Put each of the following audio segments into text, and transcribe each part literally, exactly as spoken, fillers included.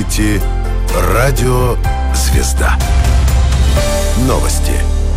слушаете Радио «Звезда». Новости.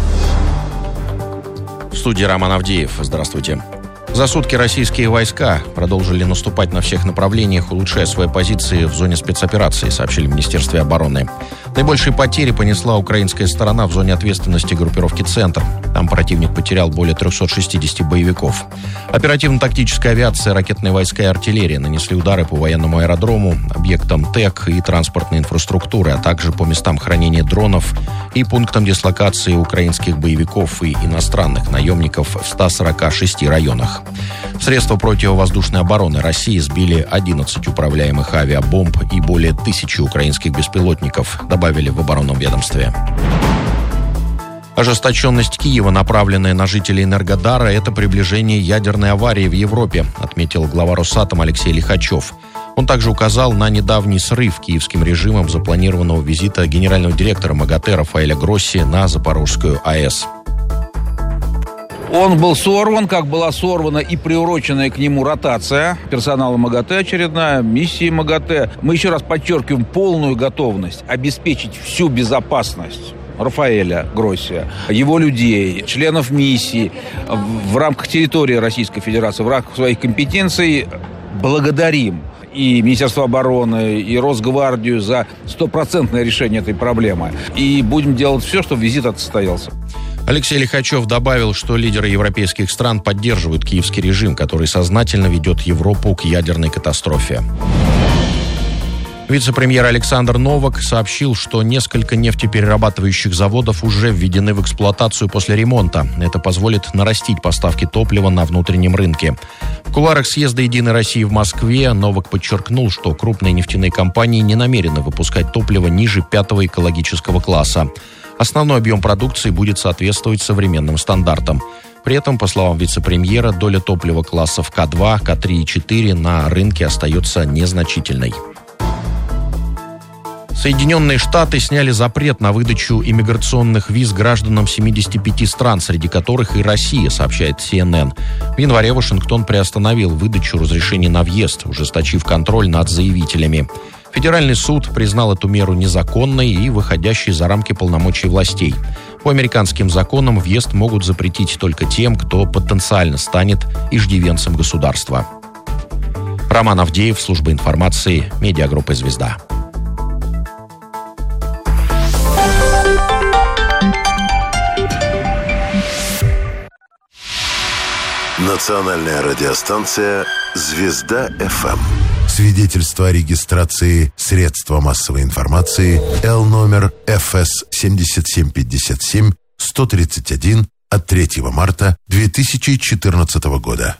В студии Роман Авдеев. Здравствуйте. За сутки российские войска продолжили наступать на всех направлениях, улучшая свои позиции в зоне спецоперации, сообщили в Министерстве обороны. Наибольшие потери понесла украинская сторона в зоне ответственности группировки «Центр». Там противник потерял более триста шестьдесят боевиков. Оперативно-тактическая авиация, ракетные войска и артиллерия нанесли удары по военному аэродрому, объектам ТЭК и транспортной инфраструктуры, а также по местам хранения дронов и пунктам дислокации украинских боевиков и иностранных наемников в ста сорока шести районах. Средства противовоздушной обороны России сбили одиннадцать управляемых авиабомб и более тысячи украинских беспилотников, добавили в оборонном ведомстве. Ожесточенность Киева, направленная на жителей Энергодара, это приближение ядерной аварии в Европе, отметил глава Росатом Алексей Лихачев. Он также указал на недавний срыв киевским режимом запланированного визита генерального директора МАГАТЭ Рафаэля Гросси на Запорожскую АЭС. Он был сорван, как была сорвана и приуроченная к нему ротация персонала МАГАТЭ очередная, миссии МАГАТЭ. Мы еще раз подчеркиваем полную готовность обеспечить всю безопасность Рафаэля Гросси, его людей, членов миссии в рамках территории Российской Федерации, в рамках своих компетенций. Благодарим и Министерство обороны, и Росгвардию за стопроцентное решение этой проблемы. И будем делать все, чтобы визит этот состоялся. Алексей Лихачев добавил, что лидеры европейских стран поддерживают киевский режим, который сознательно ведет Европу к ядерной катастрофе. Вице-премьер Александр Новак сообщил, что несколько нефтеперерабатывающих заводов уже введены в эксплуатацию после ремонта. Это позволит нарастить поставки топлива на внутреннем рынке. В кулуарах съезда «Единой России» в Москве Новак подчеркнул, что крупные нефтяные компании не намерены выпускать топливо ниже пятого экологического класса. Основной объем продукции будет соответствовать современным стандартам. При этом, по словам вице-премьера, доля топлива классов К два, К три и четыре на рынке остается незначительной. Соединенные Штаты сняли запрет на выдачу иммиграционных виз гражданам семидесяти пяти стран, среди которых и Россия, сообщает Си Эн Эн. В январе Вашингтон приостановил выдачу разрешений на въезд, ужесточив контроль над заявителями. Федеральный суд признал эту меру незаконной и выходящей за рамки полномочий властей. По американским законам въезд могут запретить только тем, кто потенциально станет иждивенцем государства. Роман Авдеев, служба информации, медиагруппа «Звезда». Национальная радиостанция «Звезда эф эм». Свидетельство о регистрации средства массовой информации Л номер эф эс семь семь пять семь сто тридцать один от третьего марта две тысячи четырнадцатого года.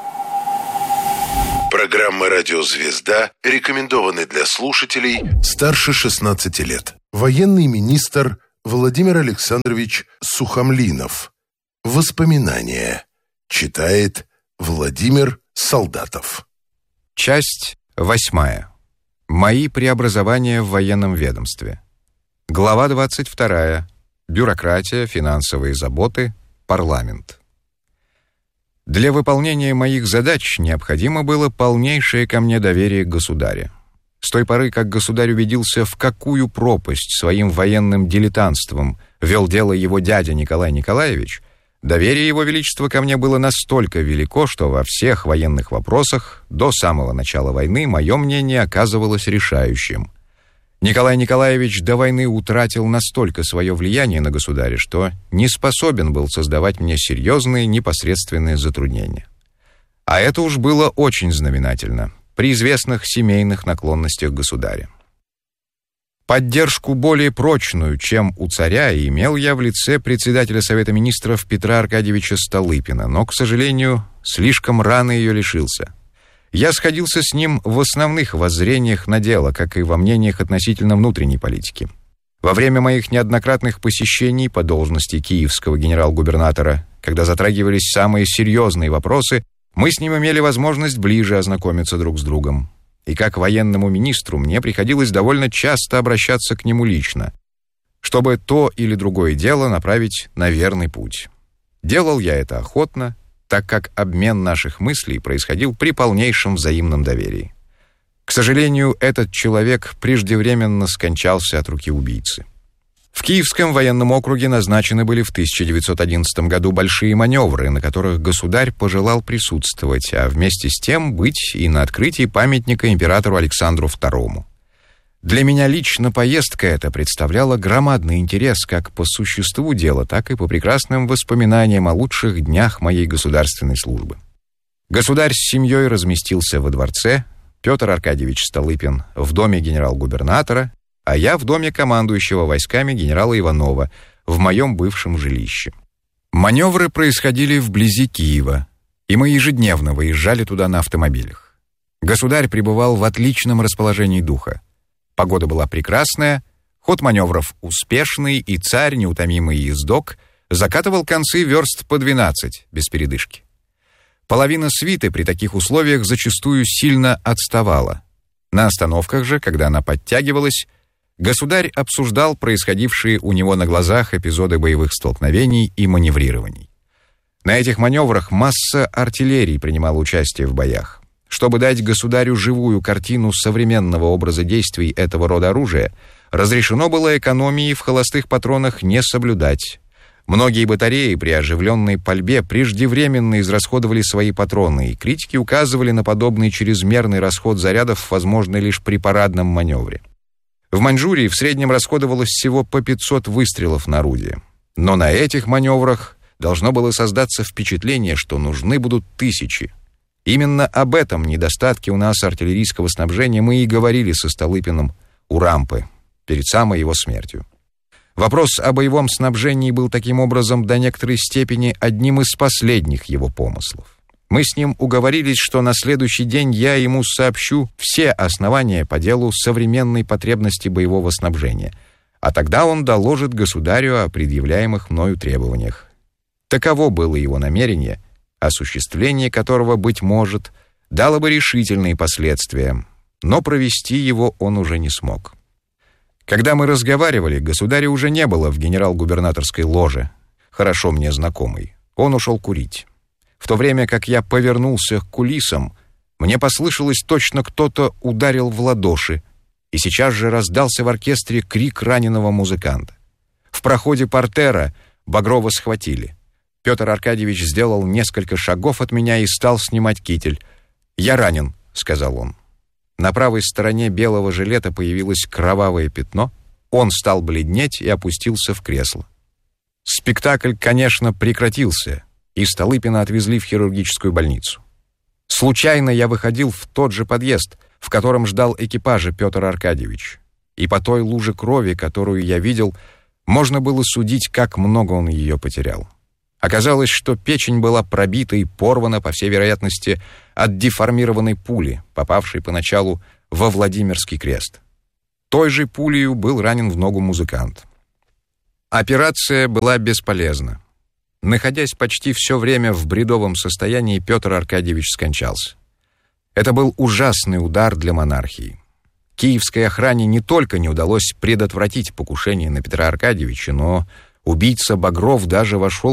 Программа «Радио Звезда» рекомендованы для слушателей старше шестнадцати лет. Военный министр Владимир Александрович Сухомлинов. Воспоминания. Читает Владимир Солдатов. Часть восьмая. Мои преобразования в военном ведомстве. Глава двадцать вторая. Бюрократия, финансовые заботы, парламент. Для выполнения моих задач необходимо было полнейшее ко мне доверие государя. С той поры, как государь убедился, в какую пропасть своим военным дилетантством вел дело его дядя Николай Николаевич, доверие его величества ко мне было настолько велико, что во всех военных вопросах до самого начала войны мое мнение оказывалось решающим. Николай Николаевич до войны утратил настолько свое влияние на государя, что не способен был создавать мне серьезные непосредственные затруднения. А это уж было очень знаменательно при известных семейных наклонностях государя. Поддержку более прочную, чем у царя, имел я в лице председателя Совета министров Петра Аркадьевича Столыпина, но, к сожалению, слишком рано ее лишился. Я сходился с ним в основных воззрениях на дело, как и во мнениях относительно внутренней политики. Во время моих неоднократных посещений по должности киевского генерал-губернатора, когда затрагивались самые серьезные вопросы, мы с ним имели возможность ближе ознакомиться друг с другом. И как военному министру мне приходилось довольно часто обращаться к нему лично, чтобы то или другое дело направить на верный путь. Делал я это охотно, так как обмен наших мыслей происходил при полнейшем взаимном доверии. К сожалению, этот человек преждевременно скончался от руки убийцы. В Киевском военном округе назначены были в тысяча девятьсот одиннадцатом году большие маневры, на которых государь пожелал присутствовать, а вместе с тем быть и на открытии памятника императору Александру второму. Для меня лично поездка эта представляла громадный интерес как по существу дела, так и по прекрасным воспоминаниям о лучших днях моей государственной службы. Государь с семьей разместился во дворце, Петр Аркадьевич Столыпин в доме генерал-губернатора, а я в доме командующего войсками генерала Иванова в моем бывшем жилище. Маневры происходили вблизи Киева, и мы ежедневно выезжали туда на автомобилях. Государь пребывал в отличном расположении духа. Погода была прекрасная, ход маневров успешный, и царь, неутомимый ездок, закатывал концы верст по двенадцать, без передышки. Половина свиты при таких условиях зачастую сильно отставала. На остановках же, когда она подтягивалась, государь обсуждал происходившие у него на глазах эпизоды боевых столкновений и маневрирований. На этих маневрах масса артиллерии принимала участие в боях. Чтобы дать государю живую картину современного образа действий этого рода оружия, разрешено было экономии в холостых патронах не соблюдать. Многие батареи при оживленной пальбе преждевременно израсходовали свои патроны, и критики указывали на подобный чрезмерный расход зарядов, возможный лишь при парадном маневре. В Маньчжурии в среднем расходовалось всего по пятьсот выстрелов на орудие. Но на этих маневрах должно было создаться впечатление, что нужны будут тысячи. Именно об этом недостатке у нас артиллерийского снабжения мы и говорили со Столыпиным у рампы перед самой его смертью. Вопрос о боевом снабжении был таким образом до некоторой степени одним из последних его помыслов. Мы с ним уговорились, что на следующий день я ему сообщу все основания по делу современной потребности боевого снабжения, а тогда он доложит государю о предъявляемых мною требованиях. Таково было его намерение, осуществление которого, быть может, дало бы решительные последствия, но провести его он уже не смог. Когда мы разговаривали, государя уже не было в генерал-губернаторской ложе, хорошо мне знакомой. Он ушел курить. В то время как я повернулся к кулисам, мне послышалось, точно кто-то ударил в ладоши, и сейчас же раздался в оркестре крик раненого музыканта. В проходе портера Багрова схватили. Петр Аркадьевич сделал несколько шагов от меня и стал снимать китель. «Я ранен», — сказал он. На правой стороне белого жилета появилось кровавое пятно. Он стал бледнеть и опустился в кресло. Спектакль, конечно, прекратился, и Столыпина отвезли в хирургическую больницу. Случайно я выходил в тот же подъезд, в котором ждал экипажа Петр Аркадьевич, и по той луже крови, которую я видел, можно было судить, как много он ее потерял. Оказалось, что печень была пробита и порвана, по всей вероятности, от деформированной пули, попавшей поначалу во Владимирский крест. Той же пулею был ранен в ногу музыкант. Операция была бесполезна. Находясь почти все время в бредовом состоянии, Петр Аркадьевич скончался. Это был ужасный удар для монархии. Киевской охране не только не удалось предотвратить покушение на Петра Аркадьевича, но убийца Багров даже вошел